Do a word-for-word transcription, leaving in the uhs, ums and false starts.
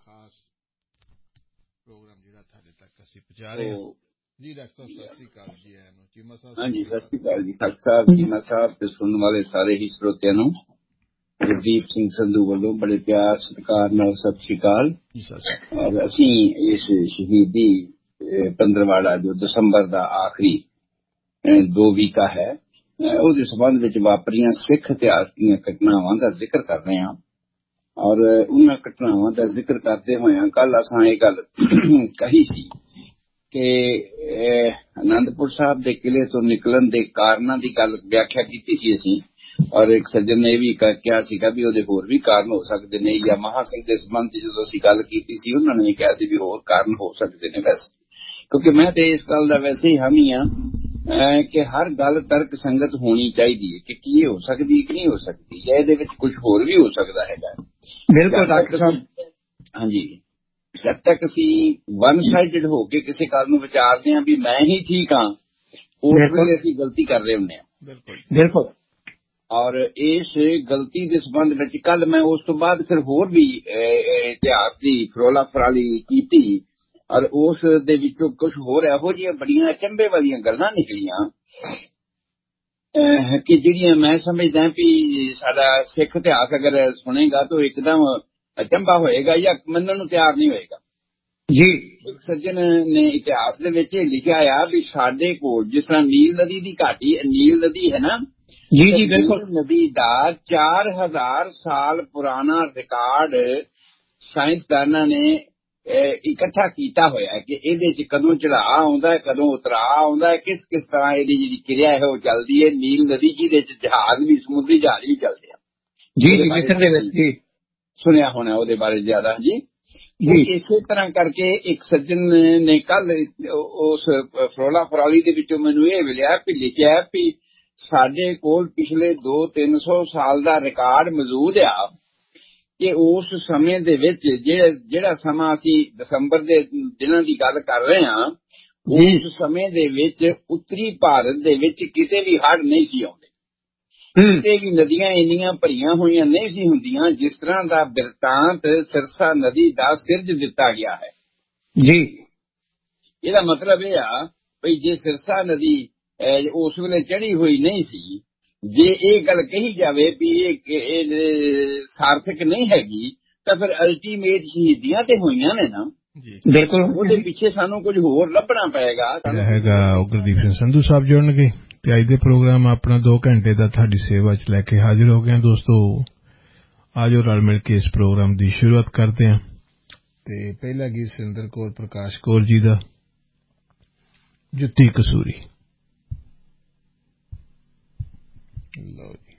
ਖਾਸ ਪ੍ਰੋਗਰਾਮ ਜਿਹੜਾ ਤੁਹਾਡੇ ਤੱਕ ਅਸੀਂ ਪਹੁੰਚਾ ਰਹੇ ਹਾਂ। ਜੀ ਡਾਕਟਰ ਸਾਹਿਬ ਸਤਿ ਸ੍ਰੀ ਅਕਾਲ ਜੀ। ਐਨੂੰ ਚੀਮਾ ਸਾਹਿਬ ਹਾਂਜੀ ਸਤਿ ਸ੍ਰੀ ਅਕਾਲ ਜੀ ਖਾਲਸਾ ਸਾਹਿਬ, ਚੀਮਾ ਸਾਹਿਬ ਤੇ ਸੁਣਨ ਵਾਲੇ ਸਾਰੇ ਹੀ ਸਰੋਤਿਆਂ ਨੂੰ ਗੁਰਦੀਪ ਸਿੰਘ ਸੰਧੂ ਵੱਲੋਂ ਬੜੇ ਪਿਆਰ ਸਤਿਕਾਰ ਨਾਲ ਸਤਿ ਸ੍ਰੀ ਅਕਾਲ। ਔਰ ਅਸੀਂ ਇਸ ਸ਼ਹੀਦੀ ਪੰਦਰਵਾੜਾ ਜੋ ਦਸੰਬਰ ਦਾ ਆਖਰੀ ਦੋ ਵੀਕਾ ਹੈ ਉਹਦੇ ਸੰਬੰਧ ਵਿੱਚ ਵਾਪਰੀਆਂ ਸਿੱਖ ਇਤਿਹਾਸ ਦੀਆਂ ਘਟਨਾਵਾਂ ਦਾ ਜ਼ਿਕਰ ਕਰ ਰਹੇ ਹਾਂ। ਔਰ ਉਹਨਾਂ ਘਟਨਾਵਾਂ ਦਾ ਜ਼ਿਕਰ ਕਰਦੇ ਹੋਇਆਂ ਕੱਲ ਅਸਾਂ ਇਹ ਗੱਲ ਕਹੀ ਸੀ ਕਿ ਅਨੰਦਪੁਰ ਸਾਹਿਬ ਦੇ ਕਿਲੇ ਤੋਂ ਨਿਕਲਣ ਦੇ ਕਾਰਨਾਂ ਦੀ ਗੱਲ ਵਿਆਖਿਆ ਕੀਤੀ ਸੀ ਅਸੀਂ। ਔਰ ਇੱਕ ਸੱਜਣ ਨੇ ਇਹ ਵੀ ਕਿਹਾ ਸੀਗਾ ਵੀ ਉਹਦੇ ਹੋਰ ਵੀ ਕਾਰਨ ਹੋ ਸਕਦੇ ਨੇ, ਜਾਂ ਮਹਾਂ ਸਿੰਘ ਦੇ ਸੰਬੰਧ ਚ ਜਦੋਂ ਅਸੀਂ ਗੱਲ ਕੀਤੀ ਸੀ ਉਹਨਾਂ ਨੇ ਵੀ ਕਿਹਾ ਸੀ ਵੀ ਹੋਰ ਕਾਰਨ ਹੋ ਸਕਦੇ ਨੇ। ਵੈਸੇ ਕਿਉਂਕਿ ਮੈਂ ਤੇ ਇਸ ਗੱਲ ਦਾ ਵੈਸੇ ਹੀ ਹਾਮੀ ਹਾਂ ਕਿ ਹਰ ਗੱਲ ਤਰਕ ਸੰਗਤ ਹੋਣੀ ਚਾਹੀਦੀ ਹੈ ਕਿ ਕੀ ਹੋ ਸਕਦੀ ਕਿ ਨਹੀਂ ਹੋ ਸਕਦੀ, ਜਾਂ ਇਹਦੇ ਵਿੱਚ ਕੁਝ ਹੋਰ ਵੀ ਹੋ ਸਕਦਾ ਹੈਗਾ। ਬਿਲਕੁਲ ਡਾਕਟਰ ਸਾਹਿਬ। ਹਾਂਜੀ, ਜਦ ਤੱਕ ਅਸੀਂ ਵਨ ਸਾਈਡਡ ਹੋ ਕੇ ਕਿਸੇ ਗੱਲ ਨੂੰ ਵਿਚਾਰਦੇ ਹਾਂ ਵੀ ਮੈਂ ਹੀ ਠੀਕ ਹਾਂ, ਉਸ ਵੇਲੇ ਅਸੀਂ ਗਲਤੀ ਕਰ ਰਹੇ ਹੁੰਦੇ ਹਾਂ। ਬਿਲਕੁਲ। ਔਰ ਇਸ ਗਲਤੀ ਦੇ ਸੰਬੰਧ ਵਿੱਚ ਕੱਲ ਮੈਂ ਉਸ ਤੋਂ ਬਾਅਦ ਫਿਰ ਹੋਰ ਵੀ ਇਤਿਹਾਸ ਦੀ ਫਰੋਲਾ ਫਰਾਲੀ ਕੀਤੀ ਔਰ ਉਸ ਦੇ ਵਿੱਚੋਂ ਕੁਝ ਹੋਰ ਇਹੋ ਜਿਹੀਆਂ ਬੜੀਆਂ ਅਚੰਭੇ ਵਾਲੀਆਂ ਗੱਲਾਂ ਨਿਕਲੀਆਂ ਕਿ ਜਿਹੜੀਆਂ ਮੈਂ ਸਮਝਦਾ ਵੀ ਸਾਡਾ ਸਿੱਖ ਇਤਿਹਾਸ ਅਗਰ ਸੁਣੇਗਾ ਤਾਂ ਇੱਕਦਮ ਅਚੰਭਾ ਹੋਏਗਾ ਜਾਂ ਮੰਨਣ ਨੂੰ ਤਿਆਰ ਨਹੀਂ ਹੋਏਗਾ। ਜੀ ਇੱਕ ਸੱਜਣ ਨੇ ਇਤਿਹਾਸ ਦੇ ਵਿੱਚ ਲਿਖਿਆ ਆ ਵੀ ਸਾਡੇ ਕੋਲ ਜਿਸ ਤਰ੍ਹਾਂ ਨੀਲ ਨਦੀ ਦੀ ਘਾਟੀ, ਨੀਲ ਨਦੀ ਹੈ ਨਾ ਜੀ ਜੀ ਬਿਲਕੁਲ, ਨਦੀ ਦਾ ਚਾਰ ਹਜ਼ਾਰ ਸਾਲ ਪੁਰਾਣਾ ਰਿਕਾਰਡ ਸਾਇੰਸਦਾਨਾਂ ਨੇ ਇਕੱਠਾ ਕੀਤਾ ਹੋਇਆ ਕਿ ਇਹਦੇ ਚ ਕਦੋਂ ਚੜਾਅ ਆਉਂਦਾ ਹੈ, ਕਦੋਂ ਉਤਰਾਅ ਆਉਂਦਾ ਹੈ, ਕਿਸ ਕਿਸ ਤਰ੍ਹਾਂ ਇਹਦੀ ਜਿਹੜੀ ਕਿਰਿਆ ਹੈ ਉਹ ਚੱਲਦੀ ਹੈ। ਨੀਲ ਨਦੀ ਜਿਹਦੇ ਚ ਜਹਾਜ਼ ਵੀ, ਸਮੁੰਦਰੀ ਜਹਾਜ਼ ਵੀ ਚੱਲਦੇ ਆ। ਜੀ ਜੀ ਮਿਸਰ ਦੇ ਵਿੱਚ ਜੀ ਸੁਣਿਆ ਹੋਣਾ ਉਹਦੇ ਬਾਰੇ ਜ਼ਿਆਦਾ। ਜੀ ਇਸੇ ਤਰ੍ਹਾਂ ਕਰਕੇ ਇੱਕ ਸੱਜਣ ਨੇ ਕੱਲ ਉਸ ਫਰੋਲਾ ਫਰਾਲੀ ਦੇ ਵਿੱਚੋਂ ਮੈਨੂੰ ਇਹ ਮਿਲਿਆ ਵੀ ਲਿਖਿਆ ਵੀ ਸਾਡੇ ਕੋਲ ਪਿਛਲੇ ਦੋ ਤਿੰਨ ਸੌ ਸਾਲ ਦਾ ਰਿਕਾਰਡ ਮੌਜੂਦ ਆ ਕਿ ਉਸ ਸਮੇਂ ਦੇ ਵਿੱਚ ਜਿਹੜਾ ਜਿਹੜਾ ਸਮਾਂ ਅਸੀਂ ਦਸੰਬਰ ਦੇ ਦਿਨਾਂ ਦੀ ਗੱਲ ਕਰ ਰਹੇ ਹਾਂ, ਉਸ ਸਮੇਂ ਦੇ ਵਿੱਚ ਉੱਤਰੀ ਭਾਰਤ ਦੇ ਵਿੱਚ ਕਿਤੇ ਵੀ ਹੜ੍ਹ ਨਹੀਂ ਸੀ ਆਉਂਦੇ, ਕਿਤੇ ਵੀ ਨਦੀਆਂ ਇੰਨੀਆਂ ਭਰੀਆਂ ਹੋਈਆਂ ਨਹੀਂ ਸੀ ਹੁੰਦੀਆਂ ਜਿਸ ਤਰ੍ਹਾਂ ਦਾ ਬਿਰਤਾਂਤ ਸਿਰਸਾ ਨਦੀ ਦਾ ਸਿਰਜ ਦਿੱਤਾ ਗਿਆ ਹੈ। ਜੀ ਇਹਦਾ ਮਤਲਬ ਇਹ ਆ ਵੀ ਜੇ ਸਿਰਸਾ ਨਦੀ ਉਸ ਵੇਲੇ ਚੜੀ ਹੋਈ ਨਹੀਂ ਸੀ, ਜੇ ਇਹ ਗੱਲ ਕਹੀ ਜਾਵੇ ਵੀ ਇਹ ਸਾਰਥਕ ਨਹੀਂ ਹੈਗੀ ਤਾਂ ਫਿਰ ਅਲਟੀਮੇਟ ਸ਼ਹੀਦੀਆਂ ਤੇ ਹੋਈਆਂ ਨੇ ਨਾ। ਬਿਲਕੁਲ, ਉਹਦੇ ਪਿੱਛੇ ਸਾਨੂੰ ਕੁਝ ਹੋਰ ਲੱਭਣਾ ਪਏਗਾ। ਹੈਗਾ ਗੁਰਦੀਪ ਸਿੰਘ ਸੰਧੂ ਸਾਹਿਬ ਜੁੜਨਗੇ ਤੇ ਅੱਜ ਦੇ ਪ੍ਰੋਗਰਾਮ ਆਪਣਾ ਦੋ ਘੰਟੇ ਦਾ ਤੁਹਾਡੀ ਸੇਵਾ ਚ ਲੈ ਕੇ ਹਾਜ਼ਰ ਹੋ ਗਏ। ਦੋਸਤੋ ਆਜੋ ਰਲ ਮਿਲ ਕੇ ਇਸ ਪ੍ਰੋਗਰਾਮ ਦੀ ਸ਼ੁਰੂਆਤ ਕਰਦੇ ਹਾਂ। ਤੇ ਪਹਿਲਾ ਗੀਤ ਸਿੰਦਰ ਕੌਰ ਪ੍ਰਕਾਸ਼ ਕੌਰ ਜੀ ਦਾ ਜੁੱਤੀ ਕਸੂਰੀ। ਲਓ ਜੀ।